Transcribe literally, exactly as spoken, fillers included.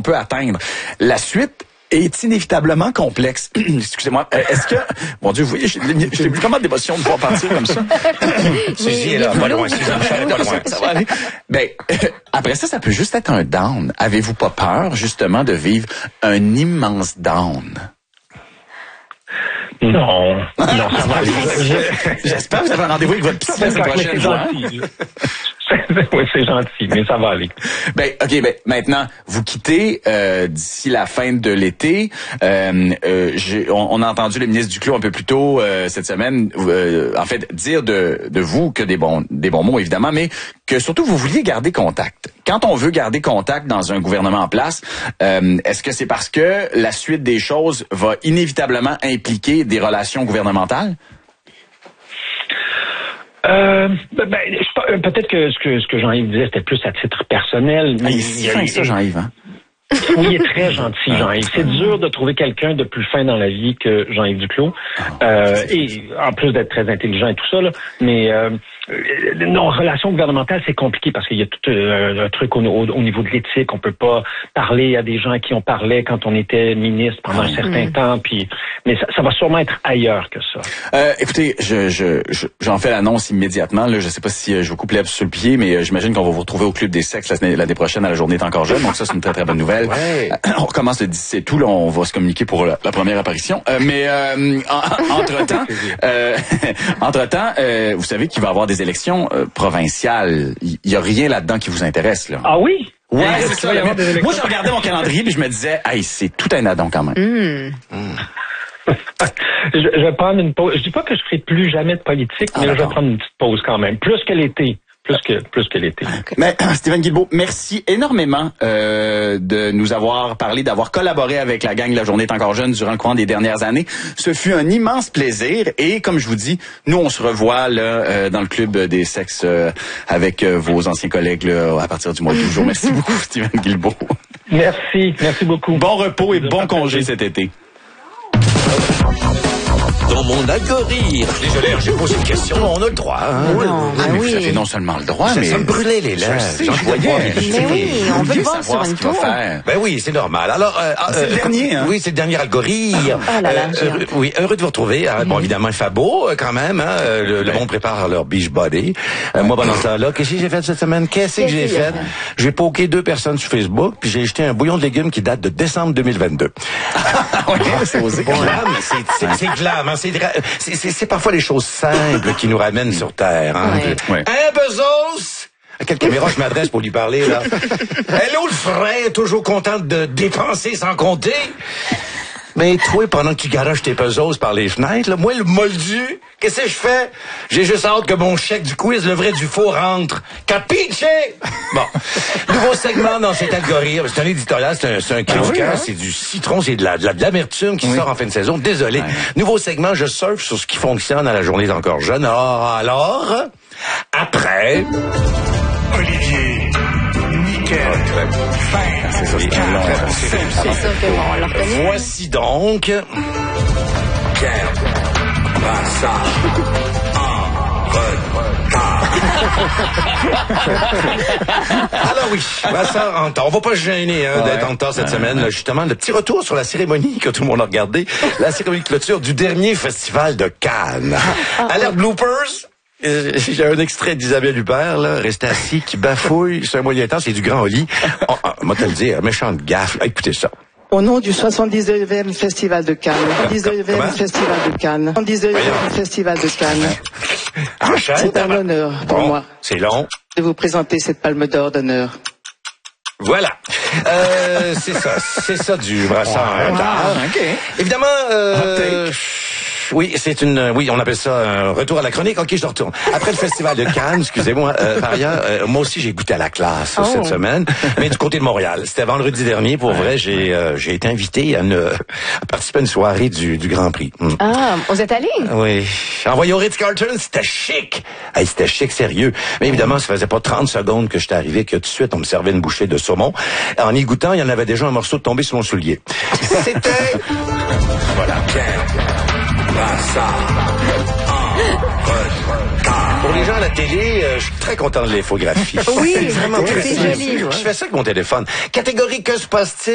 peut atteindre. La suite est inévitablement complexe. Excusez-moi. Euh, Est-ce que... Mon Dieu, vous voyez, j'ai j'ai plus comment d'émotion de pouvoir partir comme ça. Suzy est là, pas loin. Suzy Michel est pas loin. Ça va aller. Ben, euh, après ça, ça peut juste être un down. Avez-vous pas peur, justement, de vivre un immense down? Non, non, ça va aller. J'espère que vous avez un rendez-vous avec votre psy la semaine prochaine. Gentil. Oui, c'est gentil, mais ça va aller. Ben, ok, ben maintenant, vous quittez euh, d'ici la fin de l'été. Euh, euh, j'ai, on, on a entendu le ministre Duclos un peu plus tôt euh, cette semaine, euh, en fait, dire de, de vous que des bons, des bons mots évidemment, mais que surtout vous vouliez garder contact. Quand on veut garder contact dans un gouvernement en place, euh, est-ce que c'est parce que la suite des choses va inévitablement impliquer des relations gouvernementales? Euh, ben, je, peut-être que ce que ce que Jean-Yves disait, c'était plus à titre personnel. Mais ah, il est si fin que ça, Jean-Yves, hein? Oui, il est très gentil, Jean-Yves. C'est dur de trouver quelqu'un de plus fin dans la vie que Jean-Yves Duclos. Euh, et en plus d'être très intelligent et tout ça, là. Mais euh, nos relations gouvernementales, c'est compliqué parce qu'il y a tout euh, un truc au, au, au niveau de l'éthique. On peut pas parler à des gens à qui on parlait quand on était ministre pendant un certain mmh. temps. Puis, mais ça, ça va sûrement être ailleurs que ça. Euh, écoutez, je, je, je, j'en fais l'annonce immédiatement. Là, je sais pas si je vous coupe l'herbe sur le pied, mais j'imagine qu'on va vous retrouver au Club des sexes l'année, l'année prochaine à la Journée est encore jeune. Donc ça, c'est une très très bonne nouvelle. Ouais. On recommence le dix-sept août, là, on va se communiquer pour la, la première apparition. Euh, mais euh, en, entre-temps, euh, entre-temps, euh, vous savez qu'il va y avoir des élections euh, provinciales. Il y, y a rien là-dedans qui vous intéresse, là. Ah oui? Ouais, c'est ça. Moi, je regardais mon calendrier puis je me disais, hey, c'est tout un addon quand même. Mm. Mm. je, je vais prendre une pause. Je dis pas que je ferai plus jamais de politique, ah, mais là, je vais prendre une petite pause quand même. Plus que l'été. Plus que, plus que l'été. Okay. Mais Stephen Guilbeault, merci énormément euh, de nous avoir parlé, d'avoir collaboré avec la gang La Journée est encore jeune durant le courant des dernières années. Ce fut un immense plaisir et comme je vous dis, nous on se revoit là euh, dans le Club des sexes euh, avec euh, vos anciens collègues là, à partir du mois d'août. Merci beaucoup Stephen Guilbeault. Merci, merci beaucoup. Bon repos et bon congé cet été. Dans mon algorithme. Désolé, j'ai posé une question. On a le droit. Hein? Oui, non, ah, mais oui. vous avez non seulement le droit, ça, mais... Ça me brûlait les lèvres. J'en voyais. Mais oui, on veut voir sur une tour. Ben oui, c'est normal. Alors, euh, c'est euh, le dernier, hein? Oui, c'est le dernier algorithme. Oh là là, euh, euh, oui, heureux de vous retrouver. Hein. Mm-hmm. Bon, évidemment, il fait beau quand même. Hein. Le, le bon prépare leur beach body. Euh, moi, pendant ce temps-là, qu'est-ce que j'ai fait cette semaine? Qu'est-ce que j'ai fait? J'ai poké deux personnes sur Facebook, puis j'ai jeté un bouillon de légumes qui date de décembre deux mille vingt-deux. Oui, c'est osé. Bon, c'est glam, hein. C'est C'est, c'est parfois les choses simples qui nous ramènent sur Terre. Hein? Ouais. Ouais. Hein, Bezos? À quelle caméra je m'adresse pour lui parler, là? Hello, le frère, toujours content de dépenser sans compter? Mais toi, pendant que tu garages tes puzzles par les fenêtres, là, moi, le moldu, qu'est-ce que je fais? J'ai juste hâte que mon chèque du quiz, le vrai du faux, rentre. Capiche? Bon. Nouveau segment dans cet algorithme. C'est un éditorial, c'est un, c'est un cru du cœur, c'est du citron, c'est de la, de la, de l'amertume qui oui. sort en fin de saison. Désolé. Ouais. Nouveau segment, je surfe sur ce qui fonctionne à la Journée encore jeune. Alors, alors, après... Olivier. Nickel. Fin. C'est ça, c'est long. C'est sûr que bon, on le reconnaît. Voici donc... Quel passage en retard. Alors oui, Vincent en retard. On va pas se gêner hein, ouais, d'être en retard cette ouais, semaine. Ouais. Justement, le petit retour sur la cérémonie que tout le monde a regardé. La cérémonie de clôture du dernier festival de Cannes. Alerte bloopers. Euh, j'ai un extrait d'Isabelle Huppert, là, resté assis, qui bafouille, c'est un moyen temps, c'est du grand Oli. On, on, moi te le dire, méchante gaffe. Écoutez ça. Au nom du soixante-dix-neuvième Festival de Cannes, soixante-dix-neuvième Festival de Cannes, soixante-dix-neuvième Festival de Cannes. C'est un honneur pour bon, moi. C'est long. De vous présenter cette palme d'or d'honneur. Voilà. Euh, c'est ça, c'est ça du brassard en retard. Okay. Évidemment, euh, oui, c'est une, oui, on appelle ça un retour à la chronique. Ok, je retourne. Après le festival de Cannes, excusez-moi, euh, par ailleurs, euh, moi aussi j'ai goûté à la classe oh. cette semaine, mais du côté de Montréal. C'était vendredi dernier, pour vrai, j'ai euh, j'ai été invité à, une, à participer à une soirée du, du Grand Prix. Mm. Ah, vous êtes allé? Oui. Envoyé au Ritz-Carlton, c'était chic. Hey, c'était chic, sérieux. Mais évidemment, ça faisait pas trente secondes que j'étais arrivé que tout de suite on me servait une bouchée de saumon. En y goûtant, il y en avait déjà un morceau de tombé sur mon soulier. C'était... Voilà. Pour les gens à la télé, euh, je suis très content de l'infographie. Oui, c'est vraiment c'est très joli. Je fais ça avec mon téléphone. Catégorie que se passe-t-il?